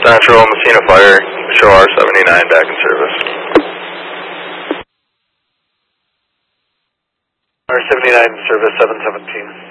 Central, Messina Fire, show R79 back in service. R79 service 717.